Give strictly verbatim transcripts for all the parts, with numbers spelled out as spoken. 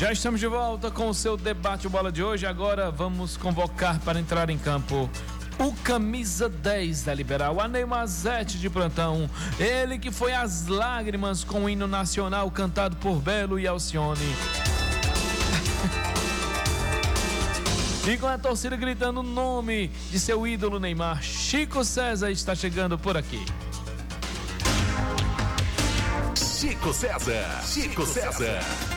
Já estamos de volta com o seu debate bola de hoje. Agora vamos convocar para entrar em campo o camisa dez da Liberal, a Neymar Zete de plantão. Ele que foi às lágrimas com o hino nacional cantado por Belo e Alcione. E com a torcida gritando o nome de seu ídolo Neymar, Chico César está chegando por aqui. Chico César, Chico César.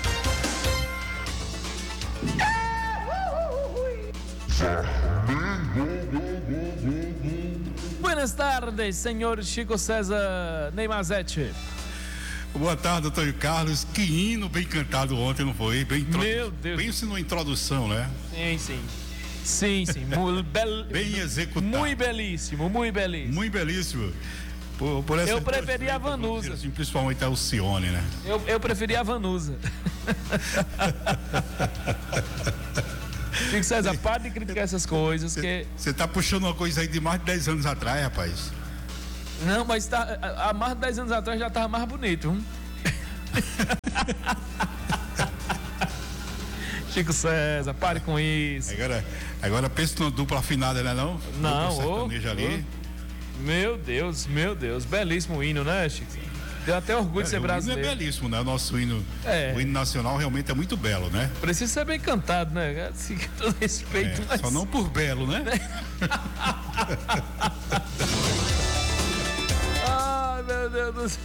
Buenas tardes, senhor Chico César Neymar Zete. Boa tarde, Antônio Carlos. Que hino bem cantado ontem, não foi? Bem introdu... Meu Deus. Pense numa introdução, né? Sim, sim. Sim, sim. Muito bel... Bem executado. Muito belíssimo, muito belíssimo. Muito belíssimo. Por, por essa eu preferi a Vanusa. Assim, principalmente a Alcione, né? Eu, eu preferi a Vanusa. Chico César, para de criticar essas coisas. Você que... tá puxando uma coisa aí de mais de dez anos atrás, rapaz. Não, mas tá, há mais de dez anos atrás já tava mais bonito. Hum? Chico César, pare com isso. Agora, agora pensa numa dupla afinada, né não? Não, dupla oh, ali. Oh. Meu Deus, meu Deus, belíssimo hino, né, Chico? Deu até orgulho é, de ser brasileiro. O hino é belíssimo, né? O nosso hino, é. o hino nacional realmente é muito belo, né? Precisa ser bem cantado, né? Assim, com todo respeito. É, mas... Só não por belo, né? Ai, meu Deus do céu.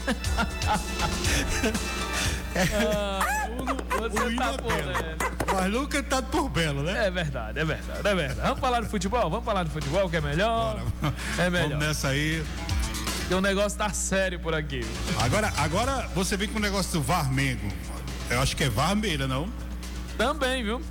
Ah, você o tá é podendo. Mas não cantado por belo, né? É verdade, é verdade, é verdade. Vamos falar de futebol? Vamos falar de futebol que é melhor? Bora. É melhor. Vamos nessa aí. Porque o negócio tá sério por aqui. Agora, agora você vem com o negócio do Varmengo. Eu acho que é Varmeira, não? Também, viu?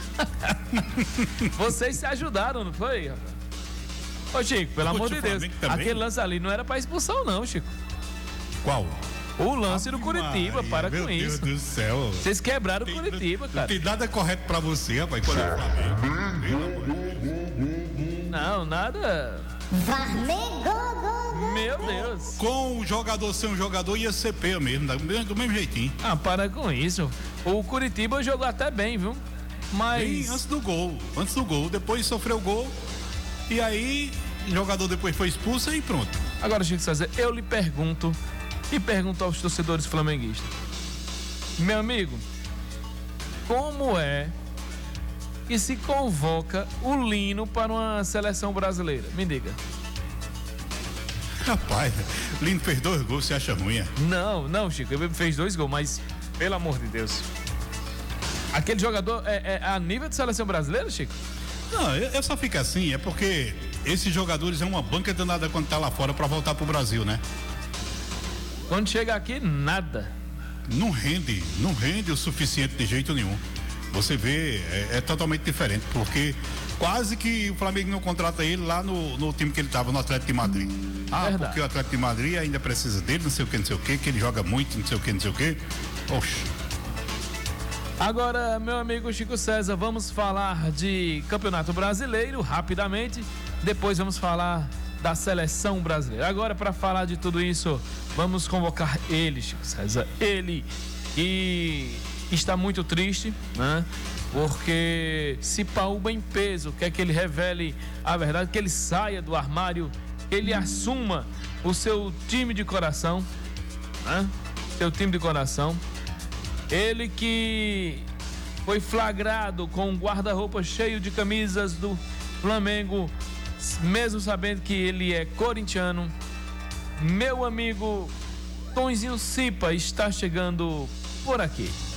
Vocês se ajudaram, não foi, rapaz? Ô, Chico, pelo amor de Deus, aquele lance ali não era pra expulsão, não, Chico. Qual? O lance do Curitiba, Maria, para meu com Deus isso. Meu Deus do céu. Vocês quebraram o Curitiba, não, cara. Não tem nada correto pra você, rapaz, quando é Flamengo. Pelo amor de Deus. Não, nada. Flamengo! Meu Deus. Com o jogador sem um jogador ia ser P mesmo, do mesmo, do mesmo jeitinho. Ah, para com isso. O Curitiba jogou até bem, viu? Mas. Bem, antes do gol. Antes do gol. Depois sofreu gol. E aí, o jogador depois foi expulso e pronto. Agora, Chico César, eu lhe pergunto. E pergunto aos torcedores flamenguistas. Meu amigo, como é que se convoca o Lino para uma seleção brasileira? Me diga. Rapaz, o Lino fez dois gols, você acha ruim? Não, não, Chico, ele fez dois gols, mas pelo amor de Deus. Aquele jogador é, é a nível de seleção brasileira, Chico? Não, eu, eu só fico assim, é porque esses jogadores é uma banca danada quando tá lá fora para voltar pro Brasil, né? Quando chega aqui, nada. Não rende, não rende o suficiente de jeito nenhum. Você vê, é, é totalmente diferente, porque quase que o Flamengo não contrata ele lá no, no time que ele estava, no Atlético de Madrid. Ah, Verdade. Porque o Atlético de Madrid ainda precisa dele, não sei o que, não sei o que, que ele joga muito, não sei o que, não sei o que. Oxe. Agora, meu amigo Chico César, vamos falar de Campeonato Brasileiro rapidamente. Depois vamos falar da seleção brasileira. Agora, para falar de tudo isso, vamos convocar ele, Chico César. Ele que está muito triste, né? Porque se Paúba em peso, quer que ele revele a verdade, que ele saia do armário, que ele assuma o seu time de coração, né? Seu time de coração. Ele que foi flagrado com um guarda-roupa cheio de camisas do Flamengo, mesmo sabendo que ele é corintiano. Meu amigo Tonzinho Cipa está chegando por aqui.